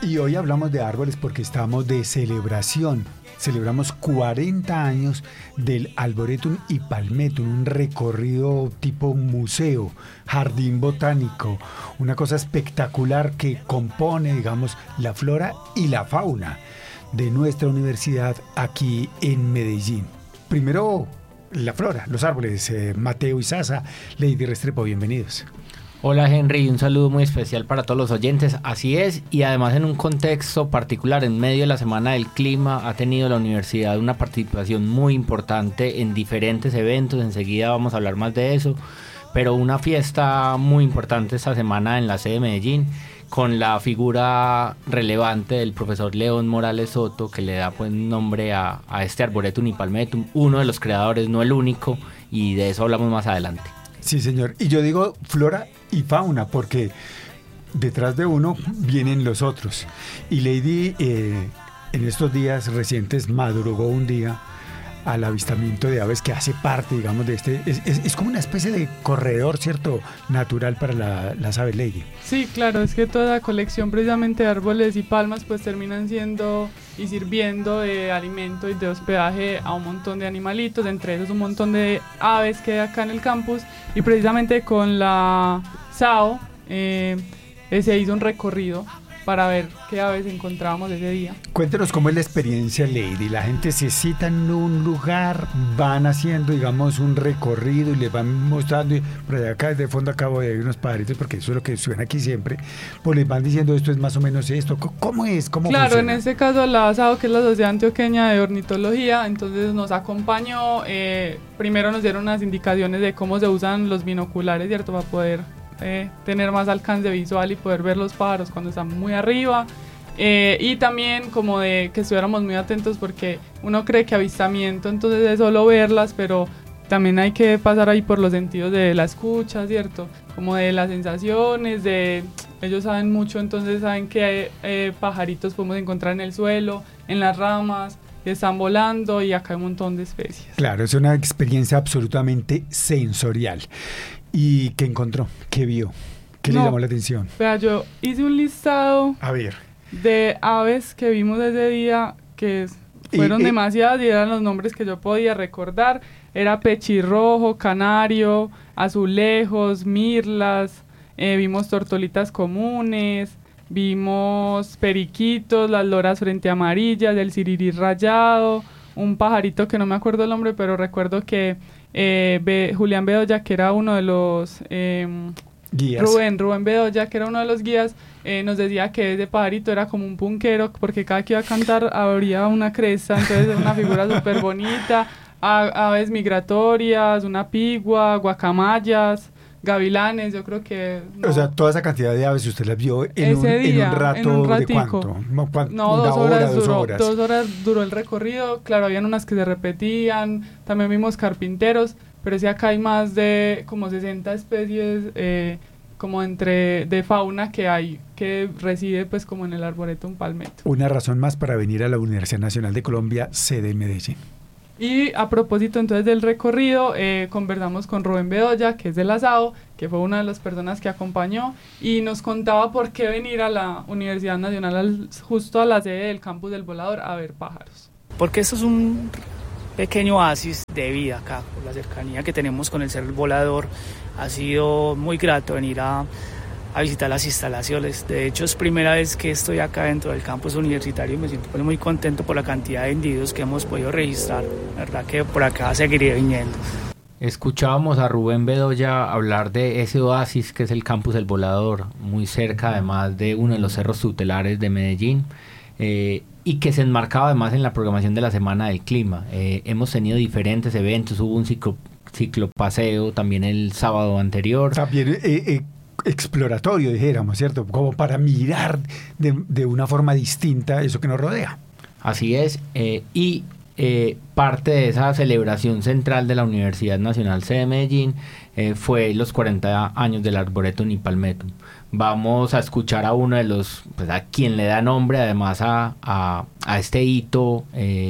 Y hoy hablamos de árboles porque estamos de celebración. Celebramos 40 años del Arboretum y Palmetum, un recorrido tipo museo, jardín botánico, una cosa espectacular que compone, digamos, la flora y la fauna de nuestra universidad aquí en Medellín. Primero, la flora, los árboles. Mateo Izaza, Lady Restrepo, bienvenidos. Hola Henry, un saludo muy especial para todos los oyentes. Así es, y además en un contexto particular, en medio de la Semana del Clima, ha tenido la universidad una participación muy importante en diferentes eventos. Enseguida vamos a hablar más de eso, pero una fiesta muy importante esta semana en la sede de Medellín, con la figura relevante del profesor León Morales Soto, que le da pues nombre a este Arboretum y Palmetum, uno de los creadores, no el único, y de eso hablamos más adelante. Sí, señor. Y yo digo flora y fauna porque detrás de uno vienen los otros. Y Lady en estos días recientes madrugó un día al avistamiento de aves que hace parte, digamos, de este... Es como una especie de corredor, ¿cierto?, natural para las aves, Lady. Sí, claro, es que toda la colección precisamente de árboles y palmas pues terminan siendo y sirviendo de alimento y de hospedaje a un montón de animalitos, entre esos un montón de aves que hay acá en el campus, y precisamente con la SAO se hizo un recorrido para ver qué aves encontrábamos ese día. Cuéntenos cómo es la experiencia, Lady. La gente se cita en un lugar, van haciendo, digamos, un recorrido y les van mostrando, y por allá acá de fondo acabo de ver unos pajaritos, porque eso es lo que suena aquí siempre, pues les van diciendo esto es más o menos esto. ¿Cómo es? ¿Cómo Claro, funciona? en este caso la SAO, que es la Sociedad Antioqueña de Ornitología, entonces nos acompañó, primero nos dieron unas indicaciones de cómo se usan los binoculares, ¿cierto?, para poder tener más alcance visual y poder ver los pájaros cuando están muy arriba, y también como de que estuviéramos muy atentos, porque uno cree que avistamiento entonces es solo verlas, pero también hay que pasar ahí por los sentidos de la escucha, ¿cierto?, como de las sensaciones, ellos saben mucho, entonces saben que pajaritos podemos encontrar en el suelo, en las ramas, que están volando, y acá hay un montón de especies. Claro, es una experiencia absolutamente sensorial. ¿Y qué encontró? ¿Qué vio? ¿Qué le llamó la atención? Vea, yo hice un listado A ver. de aves que vimos ese día, que fueron demasiadas y eran los nombres que yo podía recordar. Era pechirrojo, canario, azulejos, mirlas, vimos tortolitas comunes, vimos periquitos, las loras frente amarillas, el sirirí rayado, un pajarito que no me acuerdo el nombre, pero recuerdo que Julián Bedoya, que era uno de los guías. Rubén Bedoya, que era uno de los guías, nos decía que ese pajarito era como un punquero, porque cada que iba a cantar abría una cresta, entonces era una figura súper bonita. Aves migratorias, una pigua, guacamayas, gavilanes, yo creo que... No. O sea, toda esa cantidad de aves usted las vio en un rato ¿de cuánto? No, ¿Una hora, 2 horas? 2 horas duró el recorrido. Claro, habían unas que se repetían, también vimos carpinteros, pero sí acá hay más de como 60 especies como de fauna que reside pues como en el Arboretum Palmetum. Una razón más para venir a la Universidad Nacional de Colombia, sede Medellín. Y a propósito entonces del recorrido, conversamos con Rubén Bedoya, que es de la SAO, que fue una de las personas que acompañó, y nos contaba por qué venir a la Universidad Nacional, justo a la sede del campus del Volador, a ver pájaros. Porque esto es un pequeño oasis de vida acá, por la cercanía que tenemos con el Cerro Volador. Ha sido muy grato venir a visitar las instalaciones. De hecho, es primera vez que estoy acá dentro del campus universitario y me siento muy contento por la cantidad de individuos que hemos podido registrar. La verdad que por acá seguiré viniendo. Escuchábamos a Rubén Bedoya hablar de ese oasis que es el campus El Volador, muy cerca además de uno de los cerros tutelares de Medellín, y que se enmarcaba además en la programación de la Semana del Clima. Hemos tenido diferentes eventos, hubo un ciclopaseo también el sábado anterior. También exploratorio, dijéramos, ¿cierto? Como para mirar de una forma distinta eso que nos rodea. Así es, y parte de esa celebración central de la Universidad Nacional sede de Medellín fue los 40 años del Arboretum y Palmetum. Vamos a escuchar a uno de los, pues a quien le da nombre además a este hito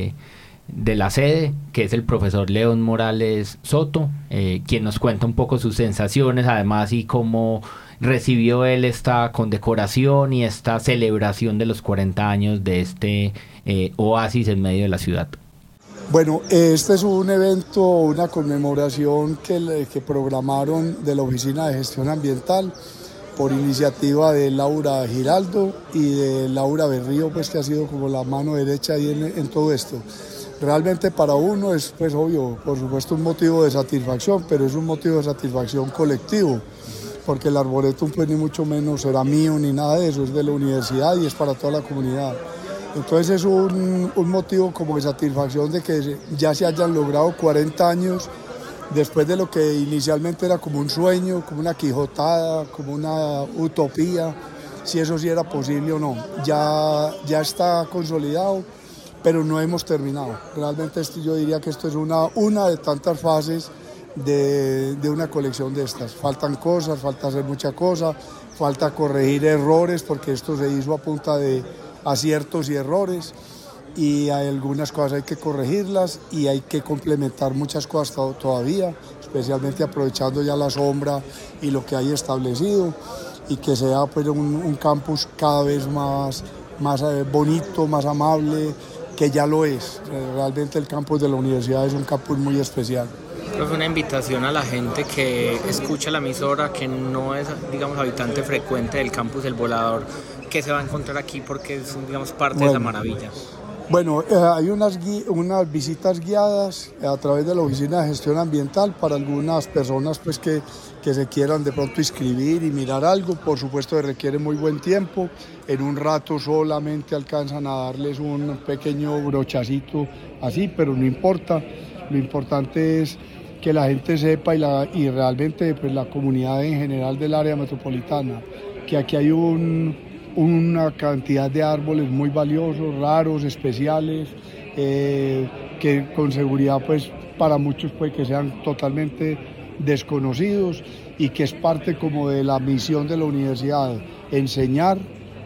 de la sede, que es el profesor León Morales Soto, quien nos cuenta un poco sus sensaciones, además y cómo recibió él esta condecoración y esta celebración de los 40 años de este oasis en medio de la ciudad? Bueno, este es un evento, una conmemoración que programaron de la Oficina de Gestión Ambiental por iniciativa de Laura Giraldo y de Laura Berrío, pues que ha sido como la mano derecha ahí en todo esto. Realmente para uno es, pues obvio, por supuesto un motivo de satisfacción, pero es un motivo de satisfacción colectivo, porque el Arboretum pues ni mucho menos será mío ni nada de eso, es de la universidad y es para toda la comunidad. Entonces es un motivo como de satisfacción de que ya se hayan logrado 40 años después de lo que inicialmente era como un sueño, como una quijotada, como una utopía, si eso sí era posible o no. Ya está consolidado, pero no hemos terminado. Realmente yo diría que esto es una de tantas fases de una colección de estas. Faltan cosas, falta hacer mucha cosa, falta corregir errores, porque esto se hizo a punta de aciertos y errores, y hay algunas cosas hay que corregirlas y hay que complementar muchas cosas todavía, especialmente aprovechando ya la sombra y lo que hay establecido, y que sea pues un campus cada vez más bonito, más amable, que ya lo es. Realmente el campus de la universidad es un campus muy especial. Es una invitación a la gente que escucha la emisora, que no es, digamos, habitante frecuente del campus El Volador, que se va a encontrar aquí porque es, digamos, parte de esa maravilla. Bueno, hay unas visitas guiadas a través de la Oficina de Gestión Ambiental para algunas personas pues que se quieran de pronto inscribir y mirar algo. Por supuesto requiere muy buen tiempo, en un rato solamente alcanzan a darles un pequeño brochacito así, pero no importa, lo importante es que la gente sepa y realmente pues la comunidad en general del área metropolitana, que aquí hay una cantidad de árboles muy valiosos, raros, especiales, que con seguridad pues para muchos puede que sean totalmente desconocidos, y que es parte como de la misión de la universidad, enseñar,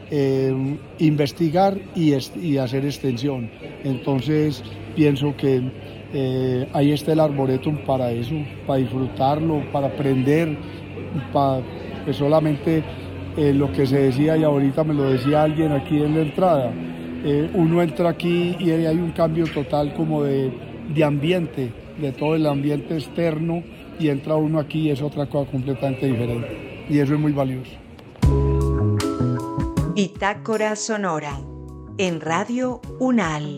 investigar y hacer extensión. Entonces pienso que ahí está el Arboretum para eso, para disfrutarlo, para aprender, pues solamente lo que se decía, y ahorita me lo decía alguien aquí en la entrada, uno entra aquí y hay un cambio total como de ambiente, de todo el ambiente externo, y entra uno aquí y es otra cosa completamente diferente, y eso es muy valioso. Bitácora Sonora en Radio UNAL.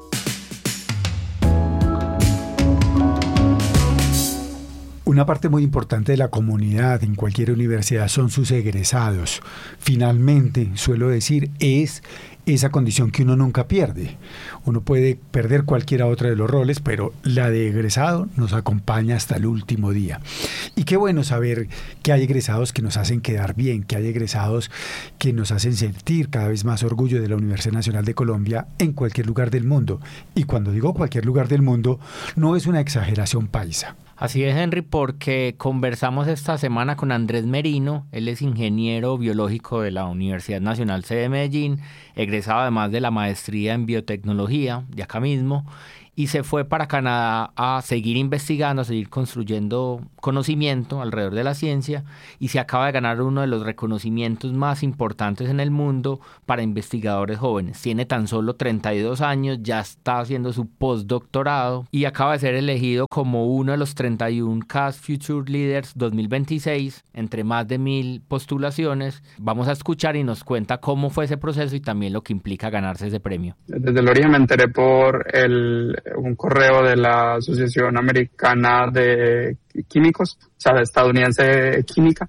Una parte muy importante de la comunidad en cualquier universidad son sus egresados. Finalmente, suelo decir, es esa condición que uno nunca pierde. Uno puede perder cualquiera otra de los roles, pero la de egresado nos acompaña hasta el último día. Y qué bueno saber que hay egresados que nos hacen quedar bien, que hay egresados que nos hacen sentir cada vez más orgullo de la Universidad Nacional de Colombia en cualquier lugar del mundo. Y cuando digo cualquier lugar del mundo, no es una exageración paisa. Así es, Henry, porque conversamos esta semana con Andrés Merino. Él es ingeniero biológico de la Universidad Nacional C de Medellín, egresado además de la maestría en biotecnología de acá mismo, y se fue para Canadá a seguir investigando, a seguir construyendo conocimiento alrededor de la ciencia, y se acaba de ganar uno de los reconocimientos más importantes en el mundo para investigadores jóvenes. Tiene tan solo 32 años, ya está haciendo su postdoctorado y acaba de ser elegido como uno de los 31 CAS Future Leaders 2026 entre más de 1,000 postulaciones. Vamos a escuchar y nos cuenta cómo fue ese proceso y también lo que implica ganarse ese premio. Desde el origen me enteré por un correo de la Asociación Americana de Químicos, o sea, estadounidense de química,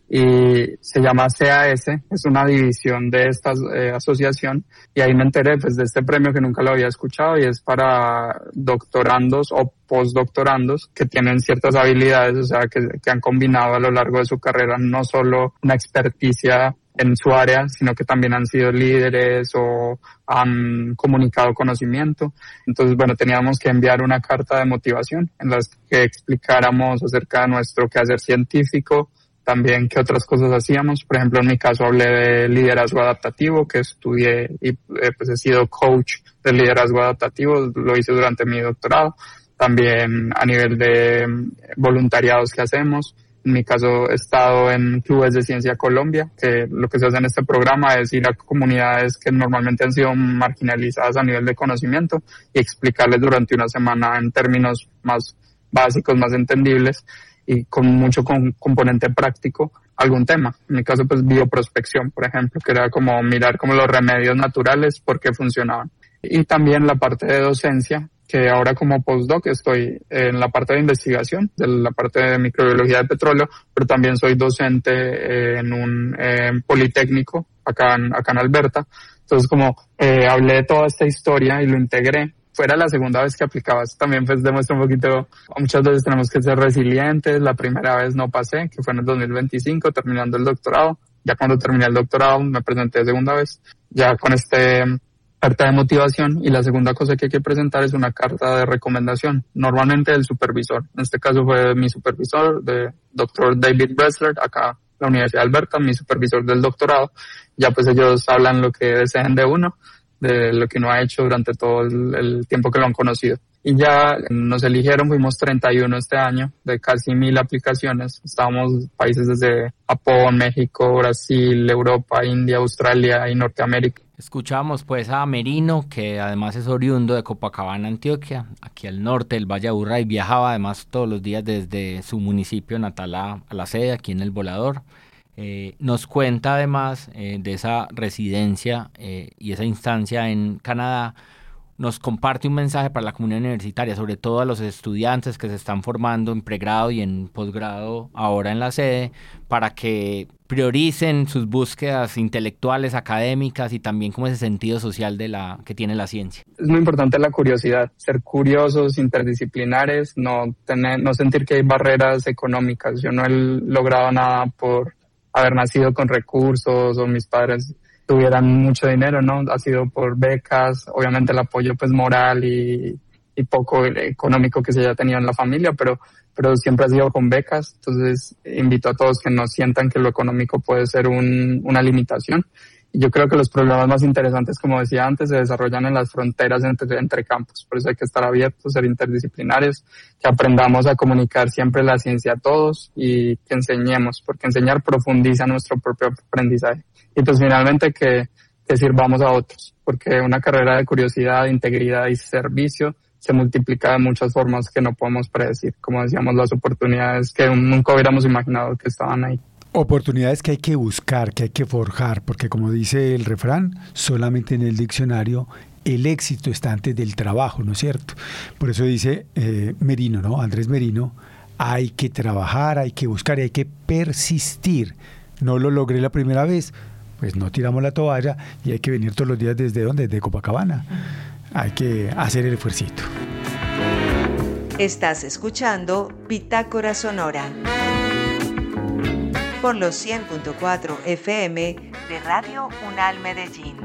y se llama CAS, es una división de esta asociación, y ahí me enteré pues de este premio que nunca lo había escuchado, y es para doctorandos o postdoctorandos que tienen ciertas habilidades, o sea, que han combinado a lo largo de su carrera no solo una experticia en su área, sino que también han sido líderes o han comunicado conocimiento. Entonces, bueno, teníamos que enviar una carta de motivación en la que explicáramos acerca de nuestro quehacer científico, también qué otras cosas hacíamos. Por ejemplo, en mi caso hablé de liderazgo adaptativo, que estudié y pues he sido coach de liderazgo adaptativo, lo hice durante mi doctorado. También a nivel de voluntariados que hacemos, En mi caso he estado en clubes de Ciencia Colombia, que lo que se hace en este programa es ir a comunidades que normalmente han sido marginalizadas a nivel de conocimiento y explicarles durante una semana en términos más básicos, más entendibles y con mucho componente práctico algún tema. En mi caso pues bioprospección, por ejemplo, que era como mirar como los remedios naturales, por qué funcionaban. Y también la parte de docencia, que ahora como postdoc estoy en la parte de investigación, de la parte de microbiología de petróleo, pero también soy docente en un politécnico acá en Alberta. Entonces como hablé de toda esta historia y lo integré, fuera la segunda vez que aplicaba. Eso también pues demuestra un poquito, muchas veces tenemos que ser resilientes. La primera vez no pasé, que fue en el 2025, terminando el doctorado. Ya cuando terminé el doctorado me presenté de segunda vez, ya con carta de motivación, y la segunda cosa que hay que presentar es una carta de recomendación, normalmente del supervisor. En este caso fue mi supervisor, de Dr. David Bressler, acá en la Universidad de Alberta, mi supervisor del doctorado. Ya pues ellos hablan lo que deseen de uno, de lo que uno ha hecho durante todo el tiempo que lo han conocido. Y ya nos eligieron, fuimos 31 este año, de casi 1000 aplicaciones. Estábamos países desde Japón, México, Brasil, Europa, India, Australia y Norteamérica. Escuchamos pues a Merino, que además es oriundo de Copacabana, Antioquia, aquí al norte del Valle de Aburrá, y viajaba además todos los días desde su municipio natal a la sede, aquí en El Volador. Nos cuenta además de esa residencia y esa instancia en Canadá. Nos comparte un mensaje para la comunidad universitaria, sobre todo a los estudiantes que se están formando en pregrado y en posgrado ahora en la sede, para que prioricen sus búsquedas intelectuales, académicas, y también como ese sentido social que tiene la ciencia. Es muy importante la curiosidad, ser curiosos, interdisciplinares, no sentir que hay barreras económicas. Yo no he logrado nada por haber nacido con recursos o mis padres tuvieran mucho dinero, ¿no? Ha sido por becas, obviamente el apoyo pues moral y poco económico que se haya tenido en la familia, pero siempre ha sido con becas. Entonces invito a todos que no sientan que lo económico puede ser una limitación. Y yo creo que los problemas más interesantes, como decía antes, se desarrollan en las fronteras entre campos. Por eso hay que estar abiertos, ser interdisciplinarios, que aprendamos a comunicar siempre la ciencia a todos y que enseñemos, porque enseñar profundiza nuestro propio aprendizaje. Y pues finalmente que sirvamos a otros, porque una carrera de curiosidad, integridad y servicio se multiplica de muchas formas que no podemos predecir. Como decíamos, las oportunidades que nunca hubiéramos imaginado que estaban ahí. Oportunidades que hay que buscar, que hay que forjar, porque como dice el refrán, solamente en el diccionario el éxito está antes del trabajo, ¿no es cierto? Por eso dice Merino, ¿no? Andrés Merino, hay que trabajar, hay que buscar y hay que persistir. No lo logré la primera vez, pues no tiramos la toalla y hay que venir todos los días ¿desde dónde? Desde Copacabana. Hay que hacer el esfuercito. Estás escuchando Bitácora Sonora por los 100.4 FM de Radio UNAL Medellín.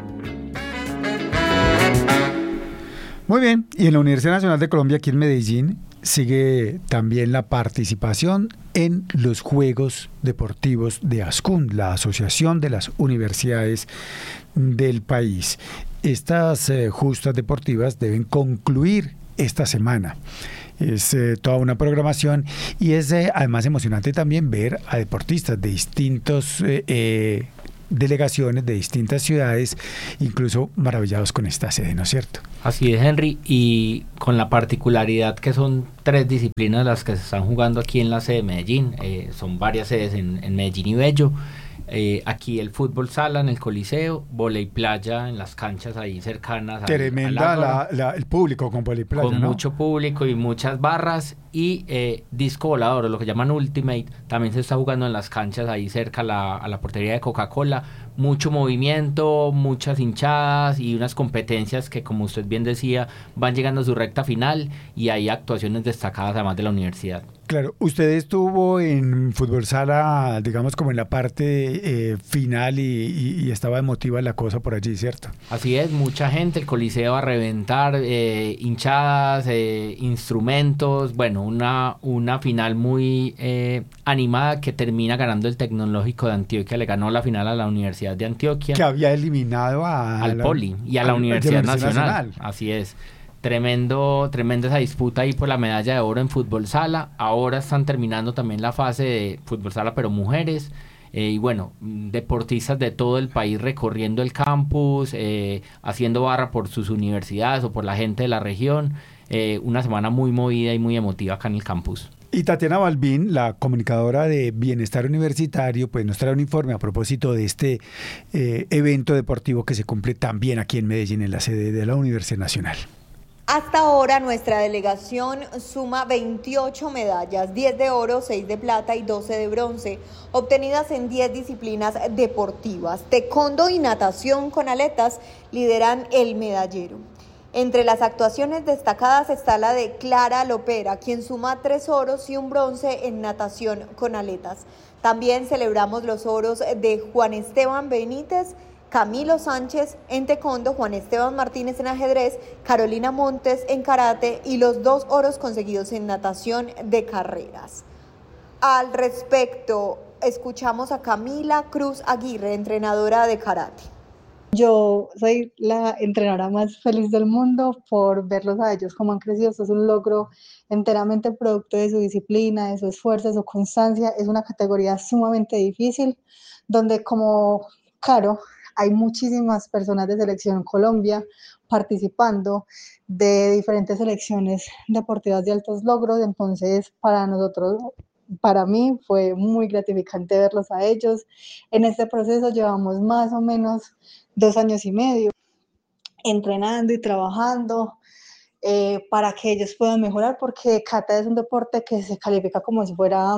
Muy bien, y en la Universidad Nacional de Colombia, aquí en Medellín, sigue también la participación en los Juegos Deportivos de ASCUN, la Asociación de las Universidades del país. Estas justas deportivas deben concluir esta semana. Es toda una programación y es además emocionante también ver a deportistas de distintos delegaciones, de distintas ciudades, incluso maravillados con esta sede, ¿no es cierto? Así es, Henry, y con la particularidad que son 3 disciplinas las que se están jugando aquí en la sede de Medellín. Son varias sedes en Medellín y Bello. Aquí el fútbol sala en el Coliseo, vóley playa en las canchas ahí cercanas. Tremenda el público con vóley playa, con ¿no? mucho público y muchas barras, y disco volador, o lo que llaman Ultimate, también se está jugando en las canchas ahí cerca a la portería de Coca-Cola. Mucho movimiento, muchas hinchadas y unas competencias que, como usted bien decía, van llegando a su recta final, y hay actuaciones destacadas además de la universidad. Claro, usted estuvo en fútbol sala, digamos como en la parte final y estaba emotiva la cosa por allí, ¿cierto? Así es, mucha gente, el Coliseo a reventar, hinchadas, instrumentos, bueno, una final muy animada que termina ganando el Tecnológico de Antioquia, le ganó la final a la Universidad de Antioquia. Que había eliminado al Poli y a la Universidad Nacional. Así es. Tremenda esa disputa ahí por la medalla de oro en fútbol sala. Ahora están terminando también la fase de fútbol sala, pero mujeres. Y bueno, deportistas de todo el país recorriendo el campus, haciendo barra por sus universidades o por la gente de la región. Una semana muy movida y muy emotiva acá en el campus. Y Tatiana Balbín, la comunicadora de Bienestar Universitario, pues nos trae un informe a propósito de este evento deportivo que se cumple también aquí en Medellín, en la sede de la Universidad Nacional. Hasta ahora nuestra delegación suma 28 medallas, 10 de oro, 6 de plata y 12 de bronce, obtenidas en 10 disciplinas deportivas. Taekwondo y natación con aletas lideran el medallero. Entre las actuaciones destacadas está la de Clara Lopera, quien suma 3 oros y un bronce en natación con aletas. También celebramos los oros de Juan Esteban Benítez, Camilo Sánchez en taekwondo, Juan Esteban Martínez en ajedrez, Carolina Montes en karate y los 2 oros conseguidos en natación de carreras. Al respecto, escuchamos a Camila Cruz Aguirre, entrenadora de karate. Yo soy la entrenadora más feliz del mundo por verlos a ellos cómo han crecido. Esto es un logro enteramente producto de su disciplina, de su esfuerzo, de su constancia. Es una categoría sumamente difícil, donde como Caro, hay muchísimas personas de Selección Colombia participando de diferentes selecciones deportivas de altos logros. Entonces, para mí fue muy gratificante verlos a ellos. En este proceso llevamos más o menos 2 años y medio entrenando y trabajando para que ellos puedan mejorar, porque kata es un deporte que se califica como si fuera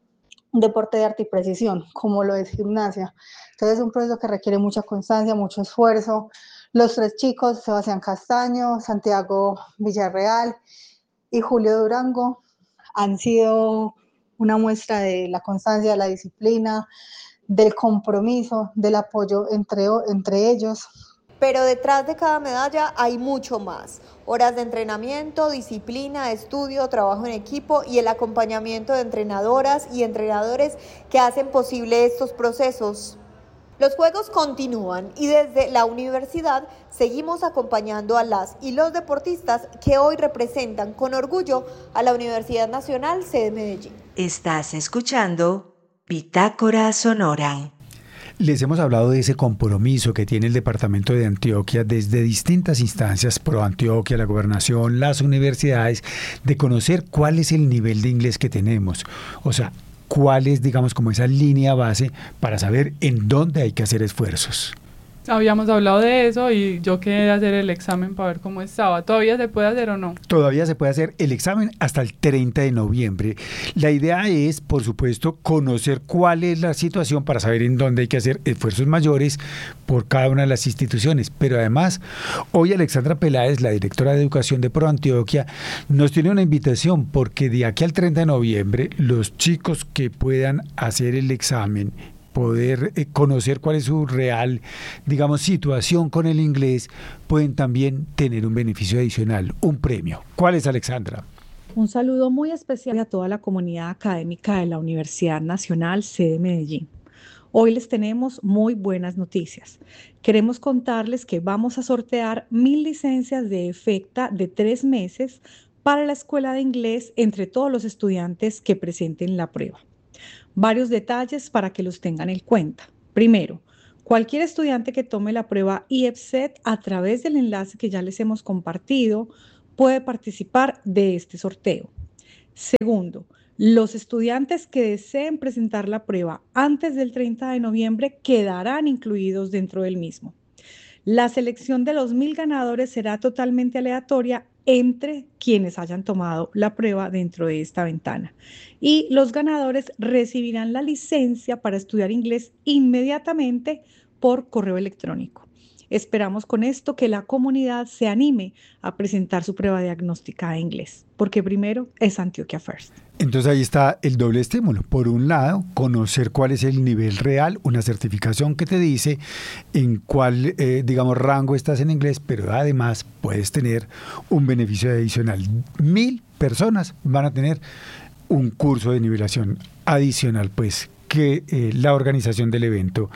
un deporte de arte y precisión, como lo es gimnasia. Entonces es un proceso que requiere mucha constancia, mucho esfuerzo. Los 3 chicos, Sebastián Castaño, Santiago Villarreal y Julio Durango, han sido una muestra de la constancia, de la disciplina, del compromiso, del apoyo entre ellos. Pero detrás de cada medalla hay mucho más. Horas de entrenamiento, disciplina, estudio, trabajo en equipo y el acompañamiento de entrenadoras y entrenadores que hacen posible estos procesos. Los juegos continúan y desde la universidad seguimos acompañando a las y los deportistas que hoy representan con orgullo a la Universidad Nacional sede Medellín. Estás escuchando Bitácora Sonora. Les hemos hablado de ese compromiso que tiene el departamento de Antioquia desde distintas instancias, ProAntioquia, la gobernación, las universidades, de conocer cuál es el nivel de inglés que tenemos. O sea, cuál es, digamos, como esa línea base para saber en dónde hay que hacer esfuerzos. Habíamos hablado de eso y yo quería hacer el examen para ver cómo estaba. ¿Todavía se puede hacer o no? Todavía se puede hacer el examen hasta el 30 de noviembre. La idea es, por supuesto, conocer cuál es la situación para saber en dónde hay que hacer esfuerzos mayores por cada una de las instituciones. Pero además, hoy Alexandra Peláez, la directora de Educación de ProAntioquia, nos tiene una invitación porque de aquí al 30 de noviembre, los chicos que puedan hacer el examen, poder conocer cuál es su real, digamos, situación con el inglés, pueden también tener un beneficio adicional, un premio. ¿Cuál es, Alexandra? Un saludo muy especial a toda la comunidad académica de la Universidad Nacional sede Medellín. Hoy les tenemos muy buenas noticias. Queremos contarles que vamos a sortear 1000 licencias de efecta de 3 meses para la escuela de inglés entre todos los estudiantes que presenten la prueba. Varios detalles para que los tengan en cuenta. Primero, cualquier estudiante que tome la prueba IEPSET a través del enlace que ya les hemos compartido puede participar de este sorteo. Segundo, los estudiantes que deseen presentar la prueba antes del 30 de noviembre quedarán incluidos dentro del mismo. La selección de los 1000 ganadores será totalmente aleatoria entre quienes hayan tomado la prueba dentro de esta ventana. Y los ganadores recibirán la licencia para estudiar inglés inmediatamente por correo electrónico. Esperamos con esto que la comunidad se anime a presentar su prueba diagnóstica de inglés, porque primero es Antioquia First. Entonces ahí está el doble estímulo. Por un lado, conocer cuál es el nivel real, una certificación que te dice en cuál, digamos, rango estás en inglés, pero además puedes tener un beneficio adicional. 1000 personas van a tener un curso de nivelación adicional, pues, que la organización del evento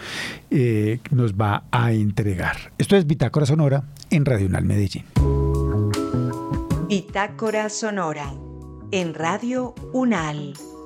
nos va a entregar. Esto es Bitácora Sonora en Radio UNAL Medellín. Bitácora Sonora en Radio UNAL.